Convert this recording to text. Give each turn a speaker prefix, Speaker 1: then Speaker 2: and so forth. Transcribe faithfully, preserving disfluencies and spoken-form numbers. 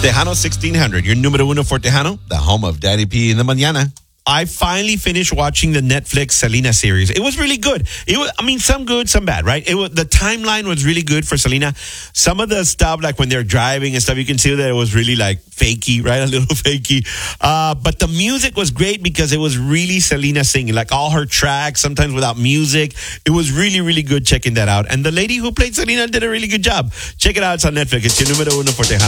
Speaker 1: Tejano sixteen hundred, your numero uno for Tejano, the home of Danny P in the mañana. I finally finished watching the Netflix Selena series. It was really good. It was, I mean, some good, some bad, right? It was, the timeline was really good for Selena. Some of the stuff, like when they're driving and stuff, you can see that it was really like fakey, right? A little fakey. Uh, but the music was great because it was really Selena singing, like all her tracks, sometimes without music. It was really, really good checking that out. And the lady who played Selena did a really good job. Check it out. It's on Netflix. It's your numero uno for Tejano.